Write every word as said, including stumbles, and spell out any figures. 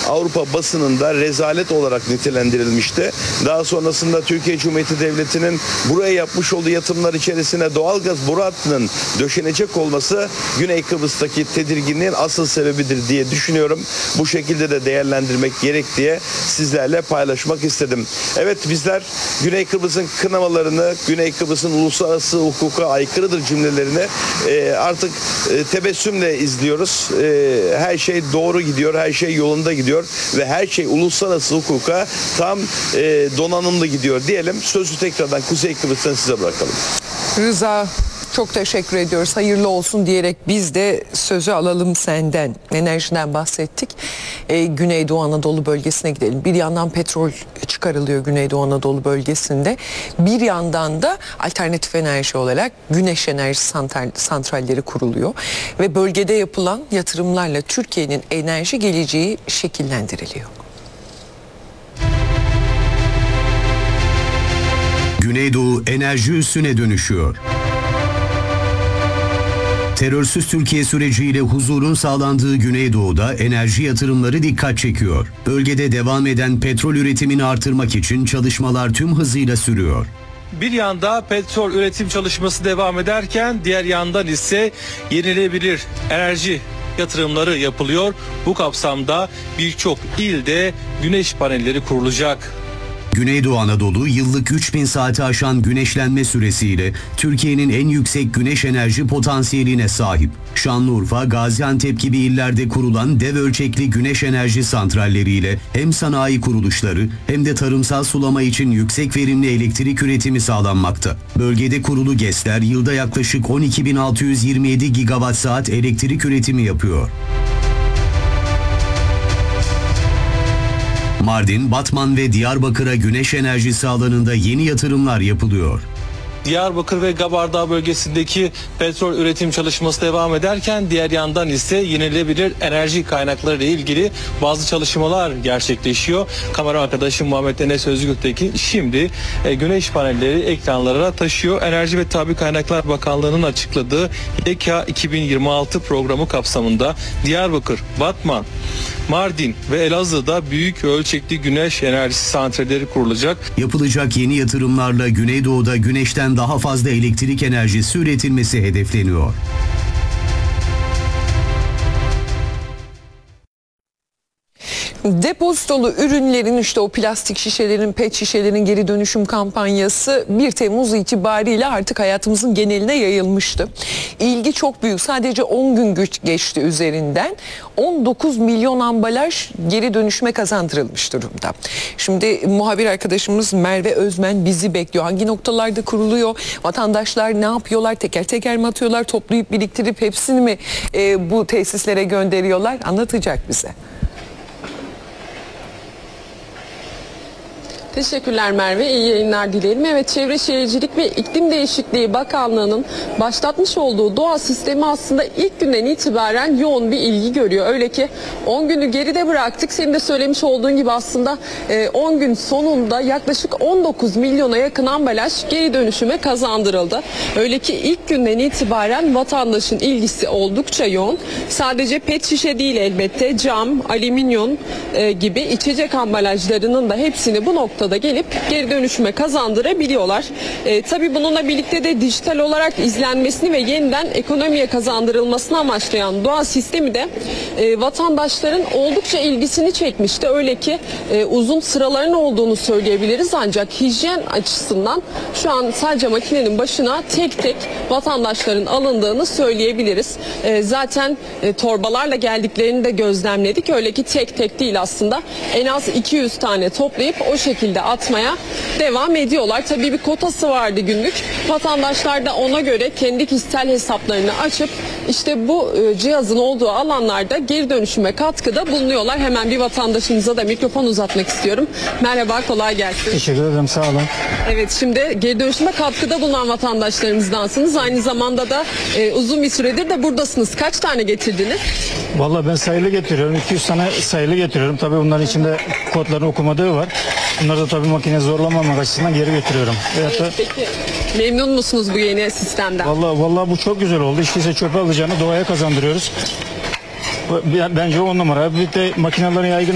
Avrupa basınında rezalet olarak nitelendirilmişti. Daha sonrasında Türkiye Cumhuriyeti Devleti'nin buraya yapmış olduğu yatırımlar içerisine doğalgaz boru hattının döşenecek olması Güney Kıbrıs'taki tedirginliğin asıl sebebidir diye düşünüyorum. Bu şekilde de değerlendirmek gerek diye sizlerle paylaşmak istedim. Evet, bizler Güney Kıbrıs'ın kınamalarını, Güney Kıbrıs'ın uluslararası hukuka aykırıdır cümlelerini e, artık e, tebessümle izliyoruz. E, her şey doğru gidiyor, her şey yolunda gidiyor ve her şey uluslararası hukuka tam e, donanımlı gidiyor diyelim. Sözü tekrardan Kuzey Kıbrıs'tan size bırakalım. Rıza, çok teşekkür ediyoruz. Hayırlı olsun diyerek biz de sözü alalım senden. Enerjiden bahsettik. Ee, Güneydoğu Anadolu bölgesine gidelim. Bir yandan petrol çıkarılıyor Güneydoğu Anadolu bölgesinde. Bir yandan da alternatif enerji olarak güneş enerji santral, santralleri kuruluyor. Ve bölgede yapılan yatırımlarla Türkiye'nin enerji geleceği şekillendiriliyor. Güneydoğu enerji üssüne dönüşüyor. Terörsüz Türkiye süreciyle huzurun sağlandığı Güneydoğu'da enerji yatırımları dikkat çekiyor. Bölgede devam eden petrol üretimini artırmak için çalışmalar tüm hızıyla sürüyor. Bir yanda petrol üretim çalışması devam ederken diğer yandan ise yenilenebilir enerji yatırımları yapılıyor. Bu kapsamda birçok ilde güneş panelleri kurulacak. Güneydoğu Anadolu yıllık üç bin saati aşan güneşlenme süresiyle Türkiye'nin en yüksek güneş enerji potansiyeline sahip. Şanlıurfa, Gaziantep gibi illerde kurulan dev ölçekli güneş enerji santralleriyle hem sanayi kuruluşları hem de tarımsal sulama için yüksek verimli elektrik üretimi sağlanmakta. Bölgede kurulu GES'ler yılda yaklaşık on iki bin altı yüz yirmi yedi gigawatt saat elektrik üretimi yapıyor. Mardin, Batman ve Diyarbakır'a güneş enerjisi alanında yeni yatırımlar yapılıyor. Diyarbakır ve Gabardağ bölgesindeki petrol üretim çalışması devam ederken diğer yandan ise yenilenebilir enerji kaynakları ile ilgili bazı çalışmalar gerçekleşiyor. Kamera arkadaşım Muhammed Enes Özgürtekin şimdi e, güneş panelleri ekranlara taşıyor. Enerji ve Tabi Kaynaklar Bakanlığı'nın açıkladığı Y K iki bin yirmi altı programı kapsamında Diyarbakır, Batman, Mardin ve Elazığ'da büyük ölçekli güneş enerjisi santralleri kurulacak. Yapılacak yeni yatırımlarla Güneydoğu'da güneşten daha fazla elektrik enerjisi üretilmesi hedefleniyor. Depozitolu ürünlerin, işte o plastik şişelerin, pet şişelerin geri dönüşüm kampanyası bir Temmuz itibariyle artık hayatımızın geneline yayılmıştı. İlgi çok büyük. Sadece on gün güç geçti üzerinden. on dokuz milyon ambalaj geri dönüşüme kazandırılmış durumda. Şimdi muhabir arkadaşımız Merve Özmen bizi bekliyor. Hangi noktalarda kuruluyor? Vatandaşlar ne yapıyorlar? Teker teker mi atıyorlar? Toplayıp biriktirip hepsini mi e, bu tesislere gönderiyorlar? Anlatacak bize. Teşekkürler Merve. İyi yayınlar dileyelim. Evet, Çevre Şehircilik ve İklim Değişikliği Bakanlığı'nın başlatmış olduğu doğa sistemi aslında ilk günden itibaren yoğun bir ilgi görüyor. Öyle ki on günü geride bıraktık. Senin de söylemiş olduğun gibi aslında on gün sonunda yaklaşık on dokuz milyona yakın ambalaj geri dönüşüme kazandırıldı. Öyle ki ilk günden itibaren vatandaşın ilgisi oldukça yoğun. Sadece pet şişe değil elbette, cam, alüminyum gibi içecek ambalajlarının da hepsini bu noktada da gelip geri dönüşüme kazandırabiliyorlar. E, tabii bununla birlikte de dijital olarak izlenmesini ve yeniden ekonomiye kazandırılmasını amaçlayan doğa sistemi de e, vatandaşların oldukça ilgisini çekmişti. Öyle ki e, uzun sıraların olduğunu söyleyebiliriz, ancak hijyen açısından şu an sadece makinenin başına tek tek vatandaşların alındığını söyleyebiliriz. E, zaten e, torbalarla geldiklerini de gözlemledik. Öyle ki tek tek değil, aslında en az iki yüz tane toplayıp o şekilde atmaya devam ediyorlar. Tabii bir kotası vardı günlük. Vatandaşlar da ona göre kendi kişisel hesaplarını açıp işte bu e, cihazın olduğu alanlarda geri dönüşüme katkıda bulunuyorlar. Hemen bir vatandaşımıza da mikrofon uzatmak istiyorum. Merhaba, kolay gelsin. Teşekkür ederim, sağ olun. Evet, şimdi geri dönüşüme katkıda bulunan vatandaşlarımızdansınız. Aynı zamanda da e, uzun bir süredir de buradasınız. Kaç tane getirdiniz? Vallahi ben sayılı getiriyorum. iki yüz tane sayılı getiriyorum. Tabii bunların içinde kodların okumadığı var. Bunları da tabii makine zorlamamak açısından geri getiriyorum. Evet, da... Peki memnun musunuz bu yeni sistemden? Vallahi, vallahi bu çok güzel oldu. İşte çöpe alacağını doğaya kazandırıyoruz. Bence on numara. Bir de makinelerin yaygın